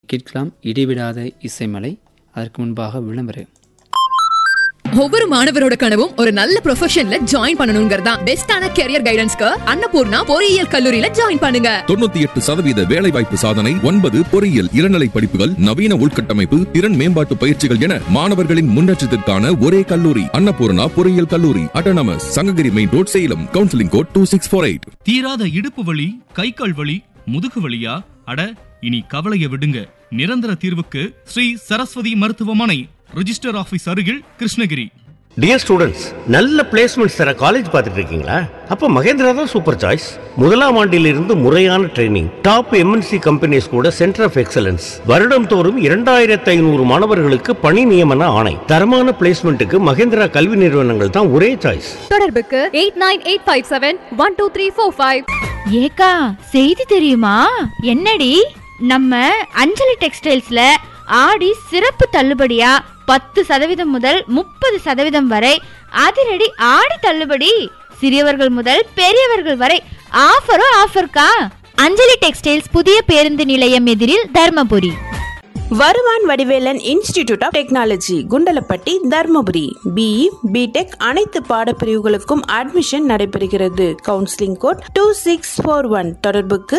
கேட்கலாம் இடைவிடாத இசைமலை. அதற்கு முன்பாக விளம்பரம். ஒவ்வொரு மாணவரோட கனவும் ஒரு நல்ல ப்ரொஃபஷன்ல ஜாயின் பண்ணணும்ங்கறதா. பெஸ்டான கரியர் கைடன்ஸ்க்கு அன்னபூர்ணா பொறியியல் கல்லூரியில ஜாயின் பண்ணுங்க. 98% வேலைவாய்ப்பு சாதனை, 9 பொறியியல் இளநிலை படிப்புகள், நவீன உள்கட்டமைப்பு, திறன் மேம்பாட்டு பயிற்சிகள் என மாணவர்களின் முன்னேற்றத்திற்கான ஒரே கல்லூரி அன்னபூர்ணா பொறியியல் கல்லூரி, autonomous, Sankagiri main road, Salem. Counselling code 2648. தீராத இடுப்பு வலி, கை கால் வலி, முதுகு வலியா? அட, இனி கவலைய விடுங்க. நிரந்தர தீர்வுக்கு ஸ்ரீ சரஸ்வதி மருத்துவமனை, ரிஜிஸ்டர் ஆபீஸ் அருகில், கிருஷ்ணகிரி. டியர் ஸ்டூடெண்ட்ஸ், நல்ல பிளேஸ்மெண்ட்ஸ் தர காலேஜ் பார்த்துட்டு இருக்கீங்களா? அப்ப மகேந்திரா தான் சூப்பர் சாய்ஸ். முதலாம் ஆண்டிலிருந்து முறையான ட்ரைனிங், டாப் எம்என்சி கம்பெனிஸ் கூட சென்டர் ஆஃப் எக்ஸலன்ஸ், வருடம் தோறும் 2500 மாணவர்களுக்கு பணி நியமன ஆணை. தரமான பிளேஸ்மெண்ட்டுக்கு மகேந்திரா கல்வி நிறுவனங்கள் தான் ஒரே சாய்ஸ். தொடர்புக்கு 8985712345. ஏக்கா, செய்தி தெரியுமா? என்னடி? நம்ம அஞ்சலி டெக்ஸ்டைல்ஸ்ல ஆடி சிறப்பு தள்ளுபடியா 10% முதல் 30% வரை அதிரடி ஆடி தள்ளுபடி. சிறியவர்கள் முதல் பெரியவர்கள் வரை ஆஃபர்க்கா. அஞ்சலி டெக்ஸ்டைல்ஸ், புதிய பேருந்து நிலையம் எதிரில், தர்மபுரி. வருவான் Vadivelan institute of technology, Kundalapatti, Dharmapuri. BE, BTech அனைத்து பாடப்பிரிவுகளுக்கும் அட்மிஷன் நடைபெறுகிறது. Counselling code 2641. தொடர்புக்கு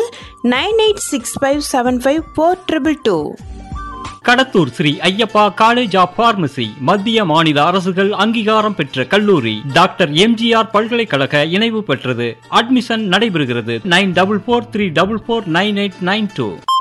9865754222. Kadathur Sri Ayyappa college of pharmacy, மத்திய மாநில அரசுகள் அங்கீகாரம் பெற்ற கல்லூரி, டாக்டர் MGR பல்கலைக்கழக இணைவு பெற்றது. அட்மிஷன் நடைபெறுகிறது. 9443449892.